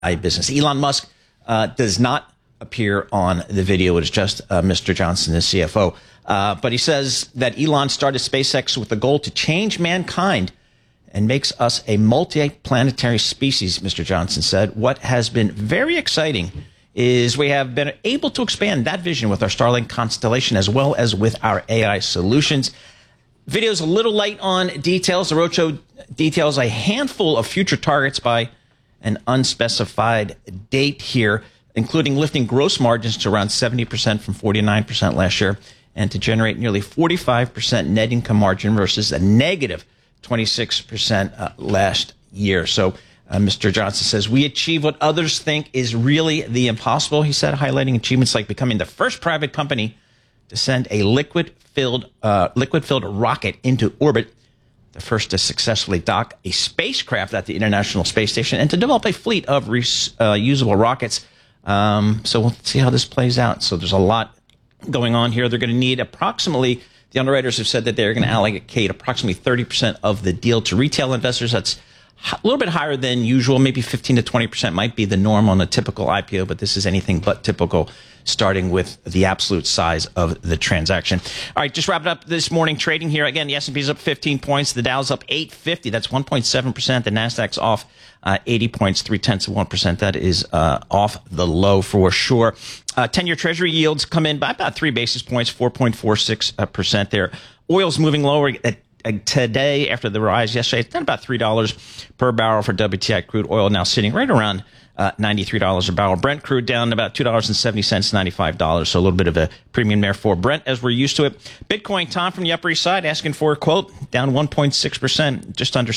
business. Elon Musk does not appear on the video. It is just Mr. Johnson, the CFO. But he says that Elon started SpaceX with the goal to change mankind and makes us a multi-planetary species, Mr. Johnson said. What has been very exciting is we have been able to expand that vision with our Starlink constellation as well as with our AI solutions. Video's a little light on details. The roadshow details a handful of future targets by an unspecified date here, including lifting gross margins to around 70% from 49% last year and to generate nearly 45% net income margin versus a negative 26% last year. So Mr. Johnson says, we achieve what others think is really the impossible, he said, highlighting achievements like becoming the first private company to send a liquid-filled rocket into orbit, the first to successfully dock a spacecraft at the International Space Station, and to develop a fleet of reusable rockets. So we'll see how this plays out. So there's a lot going on here. They're going to need approximately, the underwriters have said that they're going to allocate approximately 30% of the deal to retail investors. That's a little bit higher than usual. Maybe 15 to 20% might be the norm on a typical IPO, but this is anything but typical, starting with the absolute size of the transaction. All right, just wrapping up this morning trading here. Again, the S&P is up 15 points. The Dow's up 850. That's 1.7%. The Nasdaq's off 80 points, 0.3%. That is off the low for sure. 10-year Treasury yields come in by about 3 basis points, 4.46% there. Oil's moving lower today after the rise yesterday. It's down about $3 per barrel for WTI crude oil, now sitting right around $93 a barrel. Brent crude down about $2.70, $95. So a little bit of a premium there for Brent as we're used to it. Bitcoin, Tom from the Upper East Side, asking for a quote, down 1.6%, just under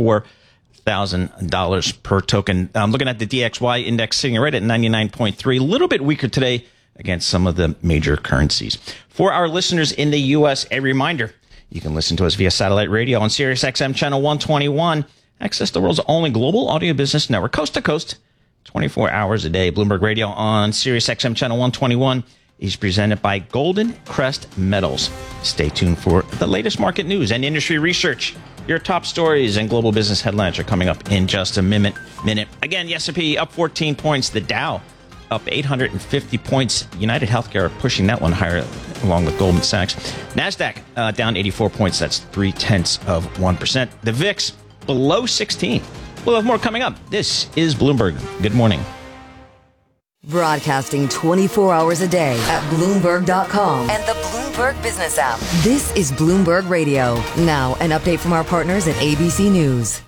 $64,000 per token. I'm looking at the DXY index sitting right at 99.3, a little bit weaker today against some of the major currencies. For our listeners in the U.S., a reminder, you can listen to us via satellite radio on Sirius XM channel 121. Access the world's only global audio business network, coast to coast, 24 hours a day. Bloomberg Radio on Sirius XM channel 121 is presented by Golden Crest Metals. Stay tuned for the latest market news and industry research. Your top stories and global business headlines are coming up in just a minute. Again, the S&P up 14 points. The Dow up 850 points. United Healthcare pushing that one higher along with Goldman Sachs. NASDAQ down 84 points. That's 0.3%. The VIX below 16. We'll have more coming up. This is Bloomberg. Good morning. Broadcasting 24 hours a day at Bloomberg.com and the Bloomberg Business app. This is Bloomberg Radio. Now, an update from our partners at ABC News.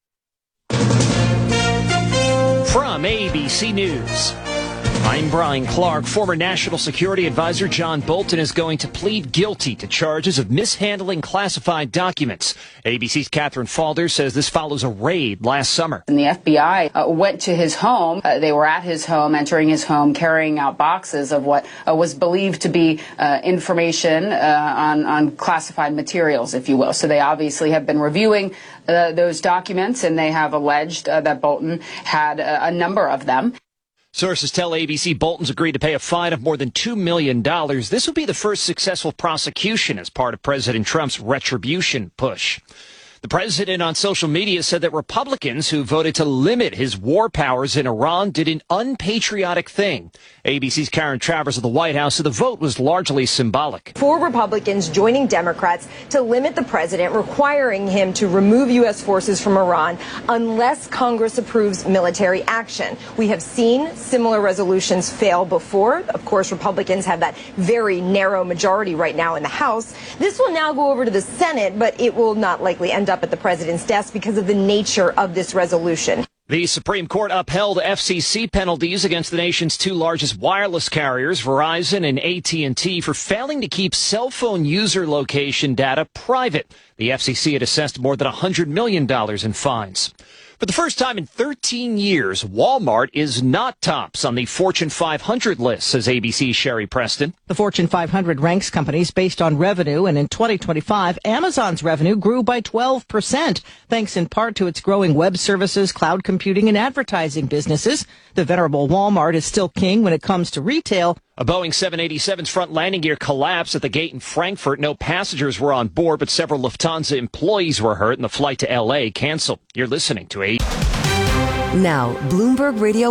From ABC News, I'm Brian Clark. Former National Security Advisor John Bolton is going to plead guilty to charges of mishandling classified documents. ABC's Catherine Falder says this follows a raid last summer. And the FBI went to his home. They were at his home, entering his home, carrying out boxes of what was believed to be information on classified materials, if you will. So they obviously have been reviewing those documents, and they have alleged that Bolton had a number of them. Sources tell ABC Bolton's agreed to pay a fine of more than $2 million. This will be the first successful prosecution as part of President Trump's retribution push. The president on social media said that Republicans who voted to limit his war powers in Iran did an unpatriotic thing. ABC's Karen Travers of the White House said the vote was largely symbolic. 4 Republicans joining Democrats to limit the president, requiring him to remove U.S. forces from Iran unless Congress approves military action. We have seen similar resolutions fail before. Of course, Republicans have that very narrow majority right now in the House. This will now go over to the Senate, but it will not likely end up at the president's desk because of the nature of this resolution. The Supreme Court upheld FCC penalties against the nation's 2 largest wireless carriers, Verizon and AT&T, for failing to keep cell phone user location data private. The FCC had assessed more than $100 million in fines. For the first time in 13 years, Walmart is not tops on the Fortune 500 list, says ABC's Sherry Preston. The Fortune 500 ranks companies based on revenue, and in 2025, Amazon's revenue grew by 12%, thanks in part to its growing web services, cloud computing, and advertising businesses. The venerable Walmart is still king when it comes to retail. A Boeing 787's front landing gear collapsed at the gate in Frankfurt. No passengers were on board, but several Lufthansa employees were hurt, and the flight to L.A. canceled. You're listening to Now, Bloomberg Radio